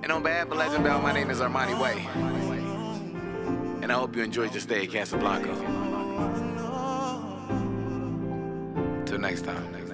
And on behalf of Legend Bell, my name is Armani Way. And I hope you enjoyed your stay at Casablanca. Till next time.